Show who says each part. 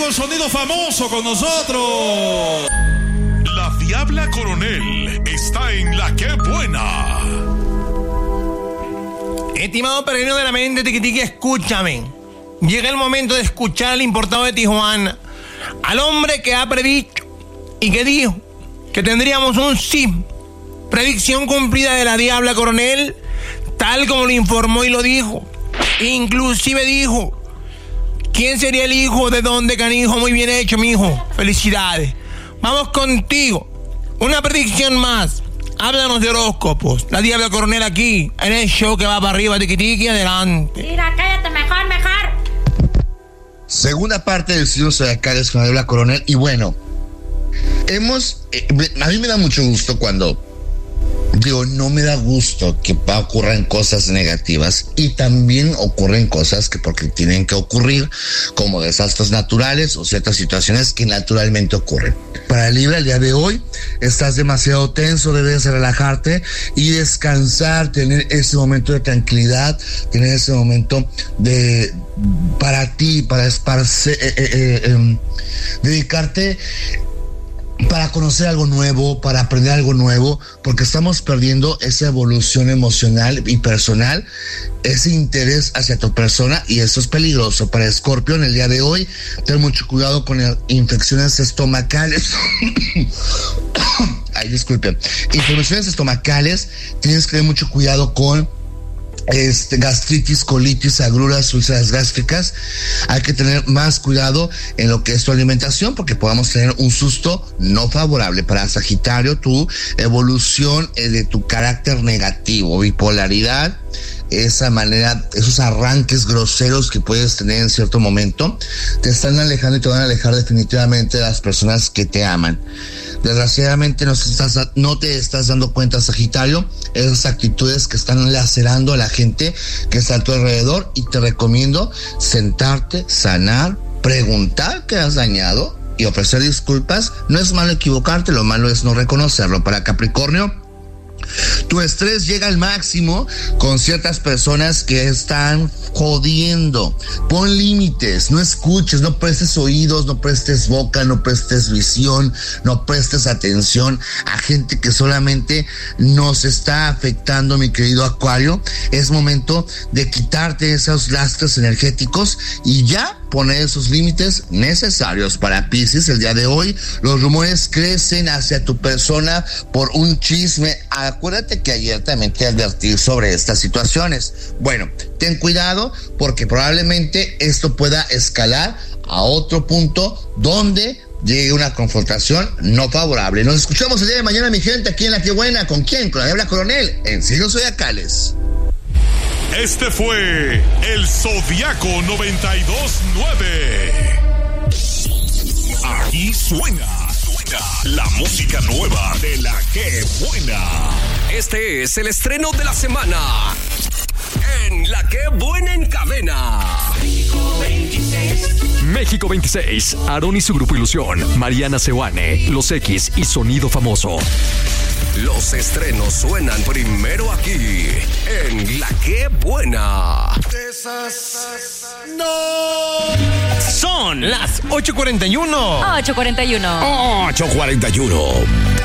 Speaker 1: amigo Sonido Famoso con nosotros. La Diabla Coronel está en La Qué Buena.
Speaker 2: Estimado peregrino de la mente, tiquitiqui, escúchame. Llega el momento de escuchar al importado de Tijuana, al hombre que ha predicho y que dijo que tendríamos un sí. Predicción cumplida de la Diabla Coronel, tal como lo informó y lo dijo. Inclusive dijo quién sería el hijo de dónde, canijo. Muy bien hecho, mijo. Felicidades. Vamos contigo. Una predicción más. Háblanos de horóscopos. La Diabla Coronel aquí, en el show que va para arriba, tiquitiqui, adelante.
Speaker 3: Mira, cállate, mejor.
Speaker 4: Segunda parte del signo zodiacales con la Diabla Coronel. Y bueno, a mí me da mucho gusto cuando no me da gusto que ocurran cosas negativas, y también ocurren cosas que porque tienen que ocurrir, como desastres naturales o ciertas situaciones que naturalmente ocurren. Para Libra, el día de hoy estás demasiado tenso, debes relajarte y descansar, tener ese momento de tranquilidad, tener ese momento para ti, para dedicarte para conocer algo nuevo, para aprender algo nuevo, porque estamos perdiendo esa evolución emocional y personal, ese interés hacia tu persona, y eso es peligroso. Para Escorpio, en el día de hoy, ten mucho cuidado con infecciones estomacales. Ay, disculpen. Infecciones estomacales, tienes que tener mucho cuidado con gastritis, colitis, agruras, úlceras gástricas. Hay que tener más cuidado en lo que es tu alimentación, porque podamos tener un susto no favorable. Para Sagitario, tu evolución de tu carácter negativo, bipolaridad, esa manera, esos arranques groseros que puedes tener en cierto momento, te están alejando y te van a alejar definitivamente de las personas que te aman. Desgraciadamente no te estás dando cuenta, Sagitario, esas actitudes que están lacerando a la gente que está a tu alrededor, y te recomiendo sentarte, sanar, preguntar qué has dañado y ofrecer disculpas. No es malo equivocarte, lo malo es no reconocerlo. Para Capricornio, tu estrés llega al máximo con ciertas personas que están jodiendo. Pon límites, no escuches, no prestes oídos, no prestes boca, no prestes visión, no prestes atención a gente que solamente nos está afectando, mi querido Acuario. Es momento de quitarte esos lastres energéticos y ya poner esos límites necesarios. Para Piscis, el día de hoy, los rumores crecen hacia tu persona por un chisme. Acuérdate que ayer también te advertí sobre estas situaciones. Bueno, ten cuidado, porque probablemente esto pueda escalar a otro punto donde llegue una confrontación no favorable. Nos escuchamos el día de mañana, mi gente, aquí en La Qué Buena. ¿Con quién? Con la Diabla Coronel, en Signos Zodiacales.
Speaker 1: Este fue el Zodiaco 92.9. Aquí suena la música nueva de La Qué Buena.
Speaker 5: Este es el estreno de la semana en La Qué Buena en Cadena. México 26. Aarón y su grupo Ilusión, Mariana Seoane, Los X y Sonido Famoso. Los estrenos suenan primero aquí en La Qué Buena.
Speaker 2: Son las 8:41.
Speaker 3: 8:41.
Speaker 5: 8:41.